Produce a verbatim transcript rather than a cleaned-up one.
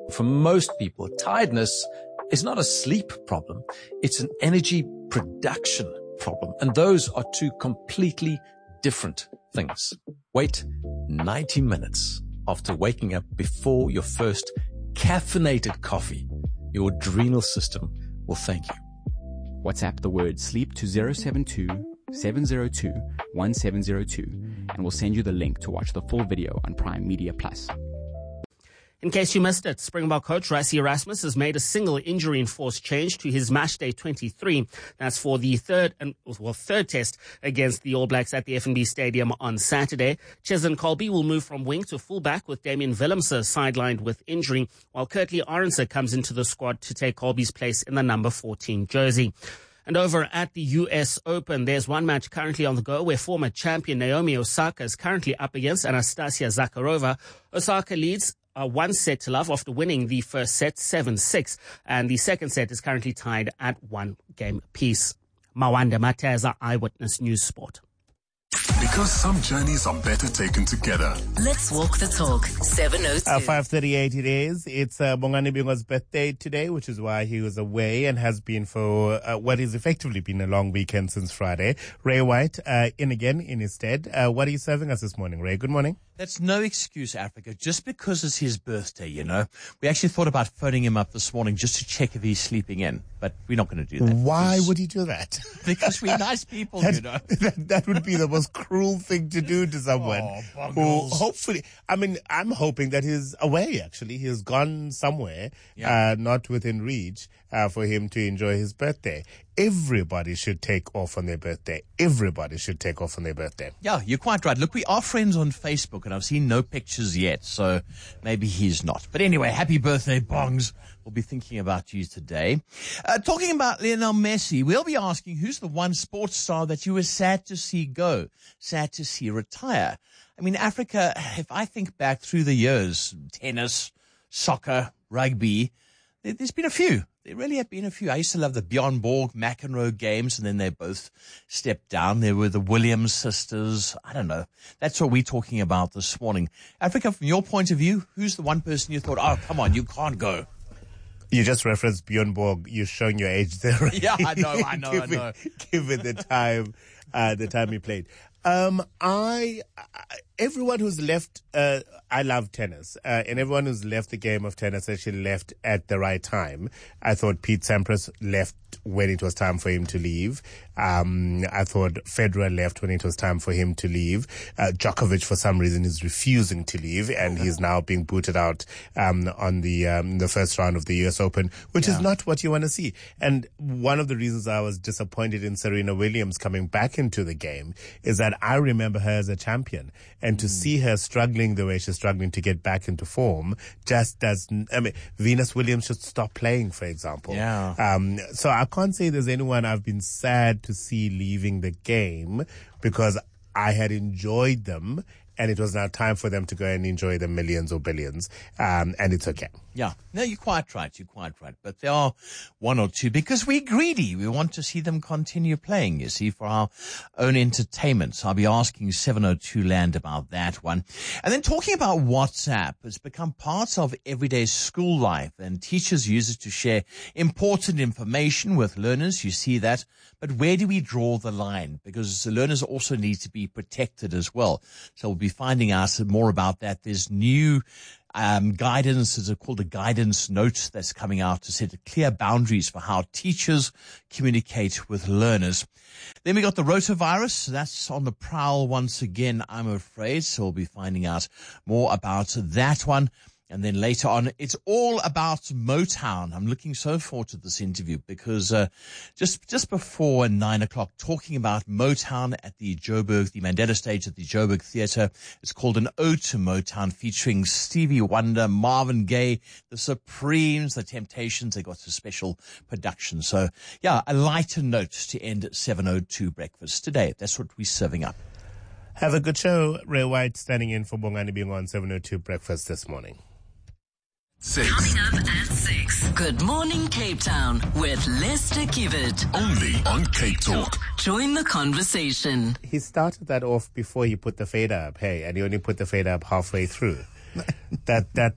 For most people, tiredness is not a sleep problem. It's an energy production problem. And those are two completely different things. Wait ninety minutes after waking up before your first caffeinated coffee. Your adrenal system will thank you. WhatsApp the word sleep to zero seven two, seven zero two, one seven zero two and we'll send you the link to watch the full video on Prime Media Plus. In case you missed it, Springbok coach Rassie Erasmus has made a single injury enforced change to his match day twenty-three. That's for the third and well third test against the All Blacks at the F N B Stadium on Saturday. Cheslin Kolbe will move from wing to fullback with Damian Willemse sidelined with injury, while Kurtley Arendse comes into the squad to take Kolbe's place in the number fourteen jersey. And over at the U S Open, there's one match currently on the go where former champion Naomi Osaka is currently up against Anastasia Zakharova. Osaka leads Uh, one set to love after winning the first set seven six, and the second set is currently tied at one game apiece. Mawanda Mateza, Eyewitness News Sport. Because some journeys are better taken together. Let's walk the talk. seven oh two. Uh, five thirty-eight it is. It's uh, Bongani Bingwa's birthday today, which is why he was away and has been for uh, what has effectively been a long weekend since Friday. Ray White uh, in again in his stead. Uh, what are you serving us this morning, Ray? Good morning. That's no excuse, Africa, just because it's his birthday, you know. We actually thought about phoning him up this morning just to check if he's sleeping in, but we're not going to do that. Why would he do that? Because we're nice people, that, you know. That, that would be the most cruel thing to do to someone Oh, who hopefully, I mean, I'm hoping that he's away, actually. He's gone somewhere, Yeah. uh, not within reach, uh, for him to enjoy his birthday. Everybody should take off on their birthday. Everybody should take off on their birthday. Yeah, you're quite right. Look, we are friends on Facebook, and I've seen no pictures yet, so maybe he's not. But anyway, happy birthday, Bongs. We'll be thinking about you today. Uh, talking about Lionel Messi, we'll be asking who's the one sports star that you were sad to see go, sad to see retire. I mean, Africa, if I think back through the years, tennis, soccer, rugby, there, there's been a few. There really have been a few. I used to love the Bjorn Borg, McEnroe games, and then they both stepped down. There were the Williams sisters. I don't know. That's what we're talking about this morning. Africa, from your point of view, who's the one person you thought, oh, come on, you can't go? You just referenced Bjorn Borg. You're showing your age there. Right? Yeah, I know, I know, given, I know. Given the time, uh, the time he played. Um, I, I, everyone who's left, uh, I love tennis, uh, and everyone who's left the game of tennis actually left at the right time. I thought Pete Sampras left when it was time for him to leave. Um, I thought Federer left when it was time for him to leave. Uh, Djokovic, for some reason, is refusing to leave, and he's now being booted out, um, on the, um, the first round of the U S Open, which yeah. is not what you want to see. And one of the reasons I was disappointed in Serena Williams coming back into the game is that I remember her as a champion, and to mm. see her struggling the way she's struggling to get back into form just doesn't, I mean, Venus Williams should stop playing, for example. Yeah. Um, so I can't say there's anyone I've been sad to see leaving the game, because I had enjoyed them, and it was now time for them to go and enjoy the millions or billions. Um, and it's okay. Yeah. No, you're quite right. You're quite right. But there are one or two, because we're greedy. We want to see them continue playing, you see, for our own entertainment. So I'll be asking seven oh two Land about that one. And then talking about WhatsApp, it's become part of everyday school life, and teachers use it to share important information with learners. You see that. But where do we draw the line? Because the learners also need to be protected as well. So we'll be finding out more about that. There's new Um, guidance, is called a guidance note that's coming out to set clear boundaries for how teachers communicate with learners. Then we got the rotavirus. That's on the prowl once again, I'm afraid. So we'll be finding out more about that one. And then later on, it's all about Motown. I'm looking so forward to this interview because uh, just just before nine o'clock, talking about Motown at the Joburg, the Mandela stage at the Joburg Theatre. It's called An Ode to Motown, featuring Stevie Wonder, Marvin Gaye, the Supremes, the Temptations. They got a special production. So, yeah, a lighter note to end seven oh two breakfast today. That's what we're serving up. Have a good show. Ray White standing in for Bongani being on seven oh two breakfast this morning. Six. Coming up at six. Good morning, Cape Town with Lester Kivet. Only on Cape Talk. Join the conversation. He started that off before he put the fader up, hey, and he only put the fader up halfway through. that that